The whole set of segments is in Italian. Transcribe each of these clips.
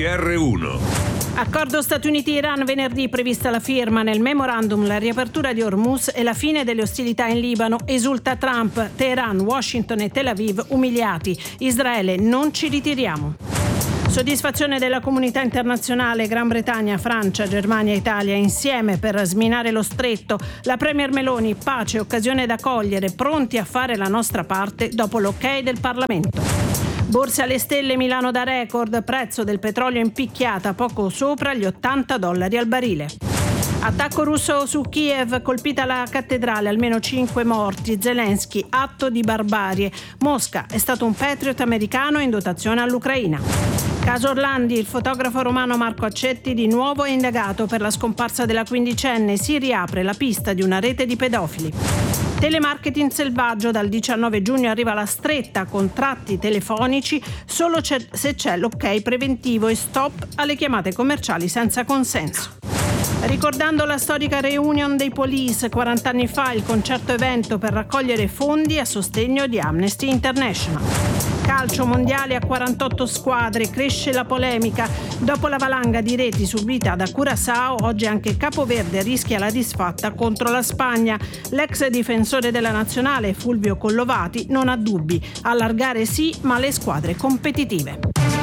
GR1. Accordo Stati Uniti-Iran, venerdì prevista la firma. Nel memorandum la riapertura di Hormuz e la fine delle ostilità in Libano. Esulta Trump, Teheran, Washington e Tel Aviv umiliati. Israele, non ci ritiriamo. Soddisfazione della comunità internazionale, Gran Bretagna, Francia, Germania e Italia insieme per sminare lo stretto. La Premier Meloni, pace, occasione da cogliere, pronti a fare la nostra parte dopo l'ok del Parlamento. Borse alle stelle, Milano da record, prezzo del petrolio in picchiata poco sopra gli $80 al barile. Attacco russo su Kiev, colpita la cattedrale, almeno 5 morti. Zelensky, atto di barbarie. Mosca, è stato un Patriot americano in dotazione all'Ucraina. Caso Orlandi, il fotografo romano Marco Accetti di nuovo è indagato per la scomparsa della quindicenne. Si riapre la pista di una rete di pedofili. Telemarketing selvaggio, dal 19 giugno arriva la stretta, contratti telefonici solo se c'è l'ok preventivo e stop alle chiamate commerciali senza consenso. Ricordando la storica reunion dei Police, 40 anni fa il concerto evento per raccogliere fondi a sostegno di Amnesty International. Calcio, mondiale a 48 squadre, cresce la polemica. Dopo la valanga di reti subita da Curaçao, oggi anche Capoverde rischia la disfatta contro la Spagna. L'ex difensore della nazionale, Fulvio Collovati, non ha dubbi. Allargare sì, ma le squadre competitive.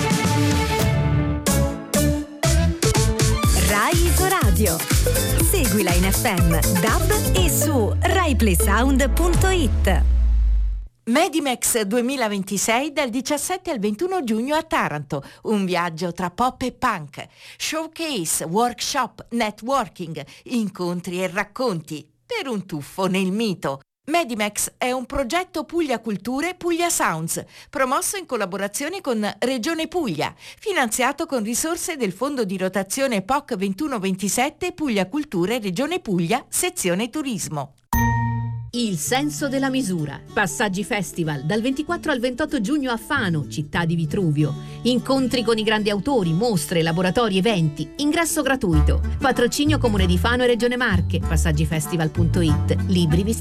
Rai Isoradio. Seguila in FM, DAB e su RaiPlaySound.it. Medimex 2026 dal 17 al 21 giugno a Taranto. Un viaggio tra pop e punk. Showcase, workshop, networking, incontri e racconti per un tuffo nel mito. Medimex è un progetto Puglia Culture Puglia Sounds, promosso in collaborazione con Regione Puglia, finanziato con risorse del Fondo di rotazione POC 2127 Puglia Culture Regione Puglia, sezione Turismo. Il senso della misura. Passaggi Festival dal 24 al 28 giugno a Fano, città di Vitruvio. Incontri con i grandi autori, mostre, laboratori, eventi. Ingresso gratuito. Patrocinio Comune di Fano e Regione Marche. Passaggifestival.it. Libri